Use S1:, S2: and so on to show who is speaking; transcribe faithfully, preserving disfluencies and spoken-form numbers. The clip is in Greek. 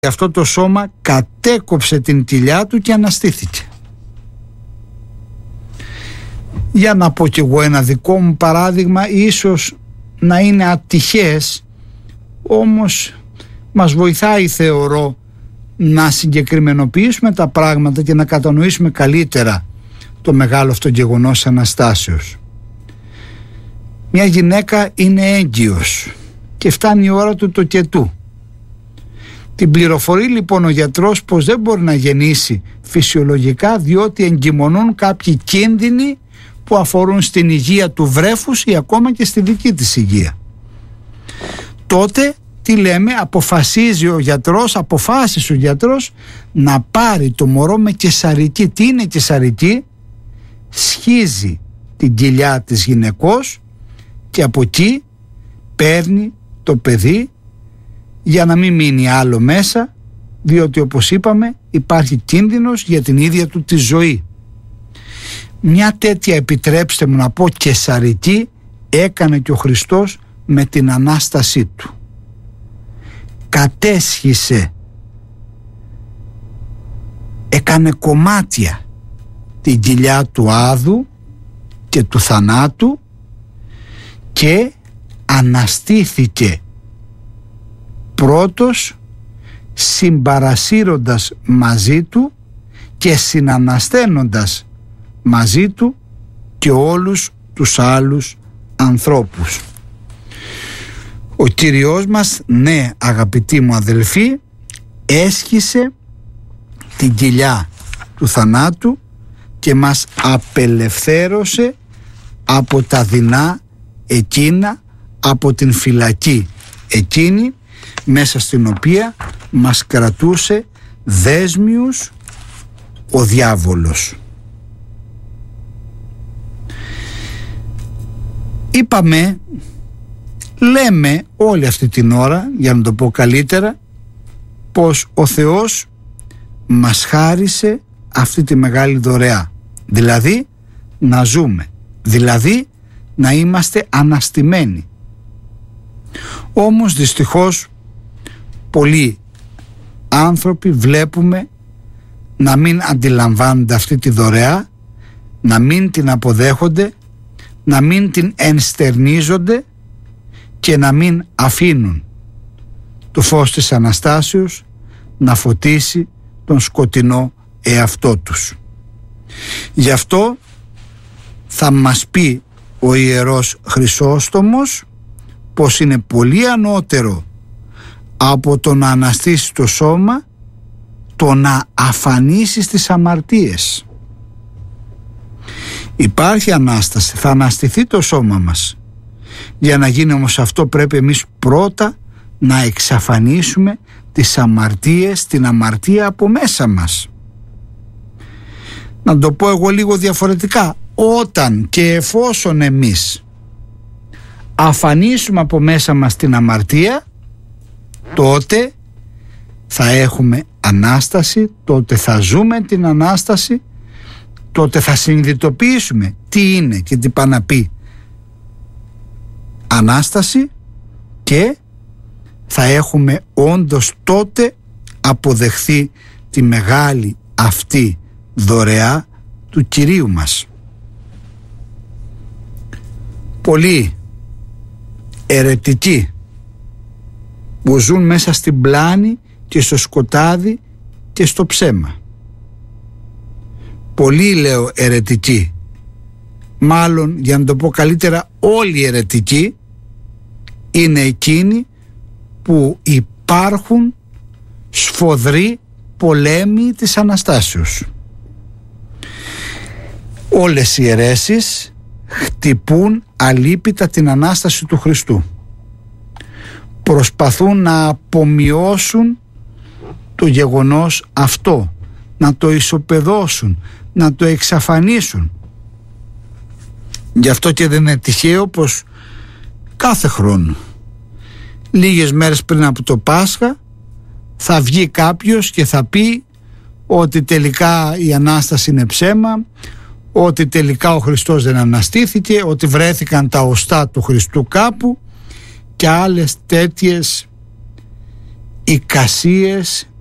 S1: αυτό το σώμα κατέκοψε την κοιλιά του και αναστήθηκε. Για να πω κι εγώ ένα δικό μου παράδειγμα, ίσως να είναι ατυχές, όμως μας βοηθάει, θεωρώ, να συγκεκριμενοποιήσουμε τα πράγματα και να κατανοήσουμε καλύτερα το μεγάλο αυτό γεγονός Αναστάσεως. Μια γυναίκα είναι έγκυος και φτάνει η ώρα του τοκετού. Την πληροφορεί λοιπόν ο γιατρός πως δεν μπορεί να γεννήσει φυσιολογικά, διότι εγκυμονούν κάποιοι κίνδυνοι που αφορούν στην υγεία του βρέφους ή ακόμα και στη δική της υγεία. Τότε τι λέμε, αποφασίζει ο γιατρός, αποφάσισε ο γιατρός να πάρει το μωρό με καισαρική. Τι είναι καισαρική? Σχίζει την κοιλιά της γυναικός και από εκεί παίρνει το παιδί για να μην μείνει άλλο μέσα, διότι όπως είπαμε υπάρχει κίνδυνος για την ίδια του τη ζωή. Μια τέτοια, επιτρέψτε μου να πω, καισαρική έκανε και ο Χριστός με την Ανάστασή του. Κατέσχισε, έκανε κομμάτια την κοιλιά του άδου και του θανάτου και αναστήθηκε πρώτος, συμπαρασύροντας μαζί του και συνανασταίνοντας μαζί του και όλους τους άλλους ανθρώπους. Ο Κύριος μας, ναι αγαπητοί μου αδελφοί, έσχισε την κοιλιά του θανάτου και μας απελευθέρωσε από τα δεινά εκείνα, από την φυλακή εκείνη μέσα στην οποία μας κρατούσε δέσμιους ο διάβολος. Είπαμε, λέμε όλη αυτή την ώρα, για να το πω καλύτερα, πως ο Θεός μας χάρισε αυτή τη μεγάλη δωρεά, δηλαδή να ζούμε, δηλαδή να είμαστε αναστημένοι. Όμως δυστυχώς πολλοί άνθρωποι βλέπουμε να μην αντιλαμβάνονται αυτή τη δωρεά, να μην την αποδέχονται, να μην την ενστερνίζονται και να μην αφήνουν το φως της Αναστάσεως να φωτίσει τον σκοτεινό εαυτό τους. Γι' αυτό θα μας πει ο Ιερός Χρυσόστομος πως είναι πολύ ανώτερο από το να αναστήσει το σώμα το να αφανίσει τις αμαρτίες. Υπάρχει Ανάσταση, θα αναστηθεί το σώμα μας. Για να γίνει όμως αυτό πρέπει εμείς πρώτα να εξαφανίσουμε τις αμαρτίες, την αμαρτία από μέσα μας. Να το πω εγώ λίγο διαφορετικά, όταν και εφόσον εμείς αφανίσουμε από μέσα μας την αμαρτία, τότε θα έχουμε Ανάσταση, τότε θα ζούμε την Ανάσταση, τότε θα συνειδητοποιήσουμε τι είναι και τι πάει να πει Ανάσταση και θα έχουμε όντως τότε αποδεχθεί τη μεγάλη αυτή δωρεά του Κυρίου μας. Πολλοί αιρετικοί που ζουν μέσα στην πλάνη και στο σκοτάδι και στο ψέμα. Πολλοί, λέω, αιρετικοί, μάλλον για να το πω καλύτερα όλοι οι αιρετικοί είναι εκείνοι που υπάρχουν σφοδροί πολέμοι της Αναστάσεως. Όλες οι αιρέσεις χτυπούν αλίπητα την Ανάσταση του Χριστού. Προσπαθούν να απομειώσουν το γεγονός αυτό, να το ισοπεδώσουν, να το εξαφανίσουν. Γι' αυτό και δεν είναι τυχαίο πως κάθε χρόνο, λίγες μέρες πριν από το Πάσχα, θα βγει κάποιος και θα πει ότι τελικά η Ανάσταση είναι ψέμα, ότι τελικά ο Χριστός δεν αναστήθηκε, ότι βρέθηκαν τα οστά του Χριστού κάπου και άλλες τέτοιες εικασίες